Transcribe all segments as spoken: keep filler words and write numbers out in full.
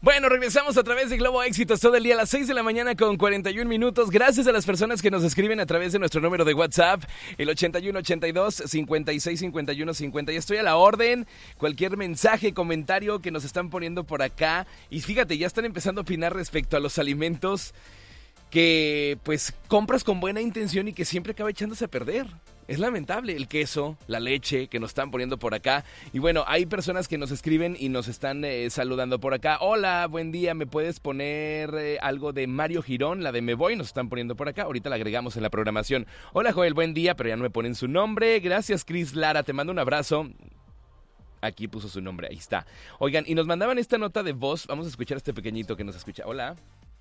Bueno, regresamos a través de Globo Éxitos todo el día a las seis de la mañana con cuarenta y un minutos. Gracias a las personas que nos escriben a través de nuestro número de WhatsApp, el ochenta y uno ochenta y dos cincuenta y seis cincuenta y uno cincuenta. Y estoy a la orden. Cualquier mensaje, comentario que nos están poniendo por acá. Y fíjate, ya están empezando a opinar respecto a los alimentos que pues compras con buena intención y que siempre acaba echándose a perder. Es lamentable el queso, la leche que nos están poniendo por acá. Y bueno, hay personas que nos escriben y nos están eh, saludando por acá. Hola, buen día, ¿me puedes poner eh, algo de Mario Girón? La de Me Voy, nos están poniendo por acá. Ahorita la agregamos en la programación. Hola, Joel, buen día, pero ya no me ponen su nombre. Gracias, Cris Lara, te mando un abrazo. Aquí puso su nombre, ahí está. Oigan, y nos mandaban esta nota de voz. Vamos a escuchar a este pequeñito que nos escucha. Hola.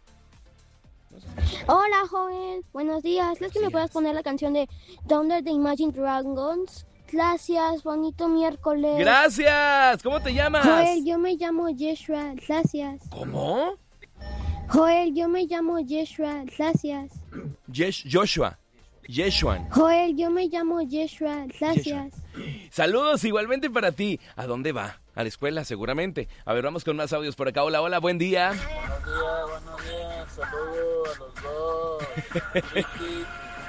Hola, Joel. Buenos días. ¿Crees que me puedas poner la canción de Thunder de Imagine Dragons? Gracias, bonito miércoles. Gracias. ¿Cómo te llamas? Joel, yo me llamo Yeshua. Gracias. ¿Cómo? Joel, yo me llamo Yeshua. Gracias. Yesh, Joshua. Yeshuan. Joel, yo me llamo Yeshua. Gracias. Yeshua. Saludos igualmente para ti. ¿A dónde va? A la escuela, seguramente. A ver, vamos con más audios por acá. Hola, hola, buen día. Buenos días, buenos días. Saludos a los dos. Ricky,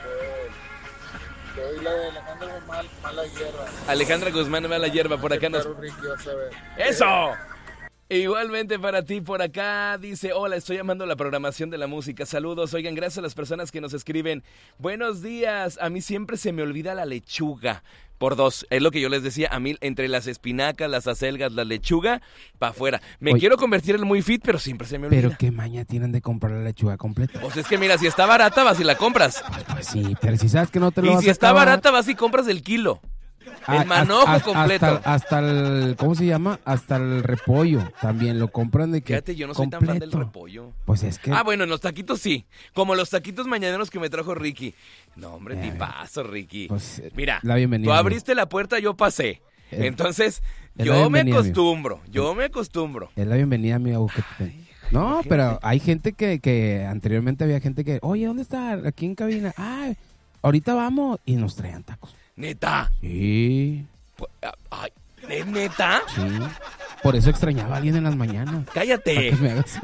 te doy la de Alejandra Guzmán, Mala Hierba. Alejandra Guzmán, Mala Hierba, por acá nos... Ricky, vas a ver. ¡Eso! Igualmente para ti por acá, dice, hola, estoy amando la programación de la música, saludos, oigan, gracias a las personas que nos escriben, buenos días, a mí siempre se me olvida la lechuga, por dos, es lo que yo les decía, a mí entre las espinacas, las acelgas, la lechuga, para afuera, me Oye, quiero convertir en muy fit, pero siempre se me olvida. Pero qué maña tienen de comprar la lechuga completa. Pues es que mira, si está barata vas y la compras. Pues, pues sí, pero si sabes que no te lo y vas si a está acabar... barata vas y compras el kilo. El Ah, manojo hasta, completo. Hasta, hasta el, ¿cómo se llama? Hasta el repollo también lo compran de que Fíjate, yo no soy completo. tan fan del repollo. Pues es que... Ah, bueno, en los taquitos sí. Como los taquitos mañaneros que me trajo Ricky. No, hombre, Eh, tipazo, Ricky. Pues, Mira, la bienvenida, tú abriste amigo. la puerta, yo pasé. Eh, Entonces, es la yo me bienvenida, acostumbro. Yo me acostumbro. Es la bienvenida, amigo. Que te... Ay, No, imagínate. pero hay gente que, que anteriormente había gente que, oye, ¿dónde está? Aquí en cabina. Ay, ahorita vamos. Y nos traían tacos. ¿Neta? Sí, Pu- Ay, ¿es neta? sí. Por eso extrañaba a alguien en las mañanas. Para Cállate. que me hagas...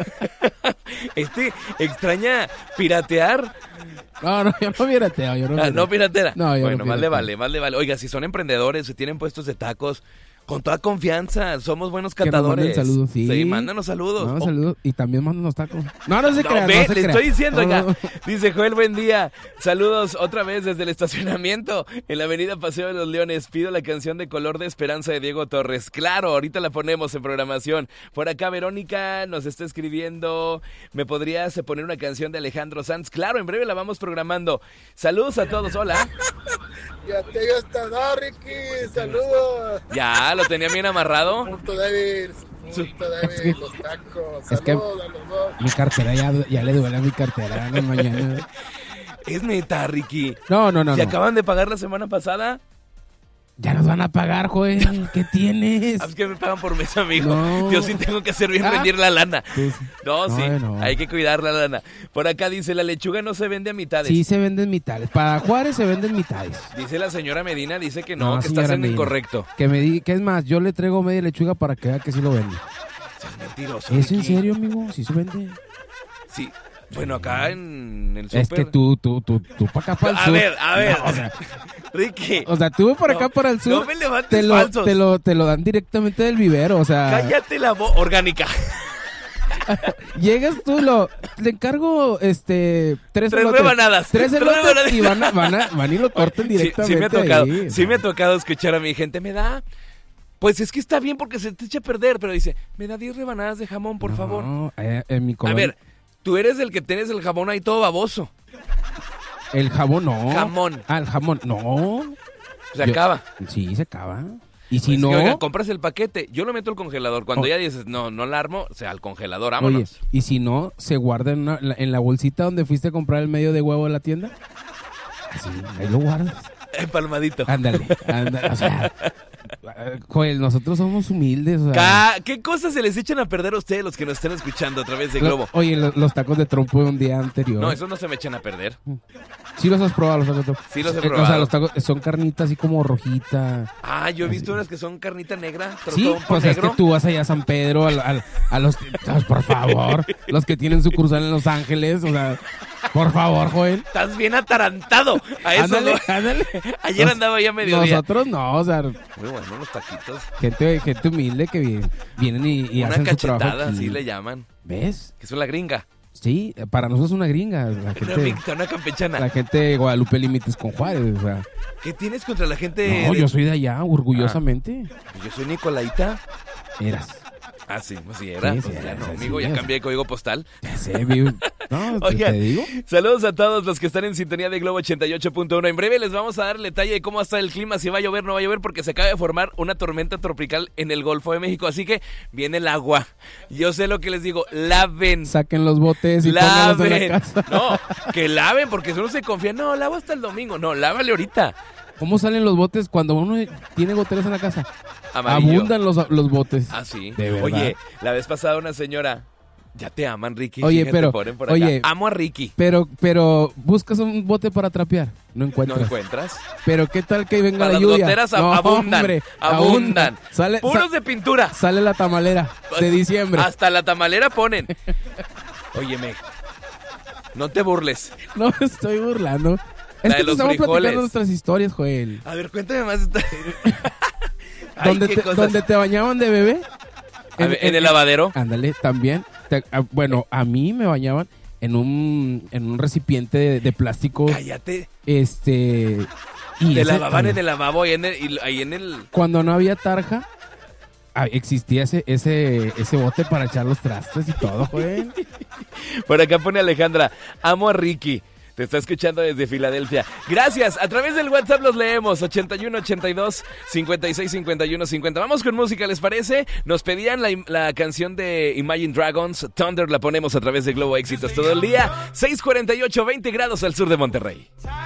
Este extraña piratear. No, no, yo no pirateo. Yo no, Ah, no piratera. No, yo bueno, no más le pirateo. vale, más le vale. Oiga, si son emprendedores, si tienen puestos de tacos, con toda confianza, somos buenos Que nos catadores. manden saludos, sí. mándanos saludos. No, Oh, saludos. Y también mándanos tacos. No, no se No, crean, ve, no se le crean. estoy diciendo, No, oiga. no, no. Dice Joel, buen día. Saludos otra vez desde el estacionamiento en la avenida Paseo de los Leones. Pido la canción de Color de Esperanza de Diego Torres. Claro, ahorita la ponemos en programación. Por acá Verónica nos está escribiendo. ¿Me podrías poner una canción de Alejandro Sanz? Claro, en breve la vamos programando. Saludos a todos, hola. Ya te dio hasta no, Ricky. Saludos. Ya, lo tenía bien amarrado. Punto débil. Punto débil. Los tacos. Es que- Saludos a los dos. Mi cartera ya, ya le duele a mi cartera en la mañana. Es neta, Ricky. No, no, no. ¿Se no. acaban de pagar la semana pasada? Ya nos van a pagar, Joel. ¿Qué tienes? Ah, es que me pagan por mes, amigo. No. Yo sí tengo que hacer bien Ah. rendir la lana. Pues, No, sí, Ay, no. hay que cuidar la lana. Por acá dice, la lechuga no se vende a mitades. sí se venden mitades. Para Juárez se venden mitades. Dice la señora Medina, dice que no, No, que señora estás en lo Medina. incorrecto. Que me di, que es más, yo le traigo media lechuga para que vea que sí lo vende. Es mentiroso. ¿Es en Ricky. serio, amigo? ¿Sí se vende? Sí. Bueno, acá en el Es súper. que tú, tú, tú, tú para acá para el A sur. ver, a ver. No, o sea, Ricky. o sea, tú para acá No, para el sur. no me levantes te lo, falsos. te lo, te lo dan directamente del vivero, o sea. Cállate la voz. Orgánica. Llegas tú, lo, le encargo este tres, Tres elotes, rebanadas. tres Tres elotes rebanadas. y van a, van a, van y lo cortan Sí, directamente. sí me ha tocado, ahí, sí ¿no? me ha tocado escuchar a mi gente. ¿Me da? Pues es que está bien porque se te echa a perder, pero dice, me da diez rebanadas de jamón, por No, favor. eh, en mi A colonia- ver, tú eres el que tienes el jamón ahí todo baboso. El jamón no. Jamón. Ah, el jamón no. Se Yo- acaba. Sí, se acaba. Y si Pues no, que, oiga, compras el paquete, yo lo meto al congelador. Cuando Oh. ya dices, no, no la armo, o sea, al congelador, oye, vámonos. y si no, se guarda en, una- en la bolsita donde fuiste a comprar el medio de huevo de la tienda. Así, ahí lo guardas. Empalmadito. Ándale, ándale. O sea, Joel, nosotros somos humildes. O sea, Ca- ¿Qué cosas se les echan a perder a ustedes los que nos están escuchando a través de lo- Globo? oye, lo- los tacos de trompo de un día anterior. No, esos no se me echan a perder. Sí los has probado, los tacos de trompo. Sí los he Eh, O sea, probado. los tacos son carnitas así como rojita. Ah, yo he visto unas que son carnita negra, Sí, trompo pues es negro. que tú vas allá a San Pedro, al- al- a los... ay, por favor, los que tienen sucursal en Los Ángeles, o sea, por favor, Joel. Estás bien atarantado. A eso Ándale, no. ándale. Ayer Nos- andaba ya medio día. Nosotros no, o sea, Muy bueno, unos taquitos. gente, gente humilde que viene- vienen y, y Una hacen su trabajo cachetada, aquí. así le llaman. ¿Ves? Que es una gringa. Sí, para nosotros es una gringa. La Una gente, mixta, una campechana. la gente de Guadalupe Límites con Juárez, o sea. ¿Qué tienes contra la gente? No, de- yo soy de allá, orgullosamente. Yo soy Nicolaita. Eras. Ah, sí, pues sí era. Sí, Pues sí, ya era, no, sí, amigo, sí, ya o sea. cambié de código postal. Ya sé, vivo. No, te, Oigan, te digo. saludos a todos los que están en sintonía de Globo ochenta y ocho punto uno. En breve les vamos a dar el detalle de cómo está el clima, si va a llover o no va a llover, porque se acaba de formar una tormenta tropical en el Golfo de México. Así que viene el agua. Yo sé lo que les digo, laven. Saquen los botes y pónganlos en Laven. la casa. No, que laven, porque si uno se confía, no, lavo hasta el domingo. No, lávale ahorita. ¿Cómo salen los botes cuando uno tiene goteras en la casa? Amarillo. Abundan los, los botes. Ah, sí. De verdad. Oye, la vez pasada una señora, ya te aman, Ricky. Oye, Fíjate, pero, ponen por acá. oye, Amo a Ricky. Pero, pero, buscas un bote para trapear. No encuentras. ¿No encuentras? Pero qué tal que venga Para la las lluvia. goteras ab- No, abundan, hombre, abundan. Sale, Puros sa- de pintura. sale la tamalera de diciembre. Hasta la tamalera ponen. Óyeme, no te burles. No me estoy burlando. La Es de que te los estamos frijoles. platicando nuestras historias, Joel. A ver, cuéntame más. esta- Ay, donde, qué te, cosas. donde te bañaban de bebé. A ver, ¿en el lavadero? Ándale, también. Te- ah, bueno, a mí me bañaban en un, en un recipiente de, de plástico. Cállate. Este. Y Te ese- lavaban ah, en el lavabo ahí en el, y- ahí en el... Cuando no había tarja, ah, existía ese, ese, ese bote para echar los trastes y todo, Joel. Por acá pone Alejandra, amo a Ricky. Te está escuchando desde Filadelfia. Gracias. A través del WhatsApp los leemos. ochenta y uno ochenta y dos cincuenta y seis cincuenta y uno cincuenta. Vamos con música, ¿les parece? Nos pedían la, la canción de Imagine Dragons. Thunder la ponemos a través de Globo Éxitos todo el día. seis cuarenta y ocho, veinte grados al sur de Monterrey.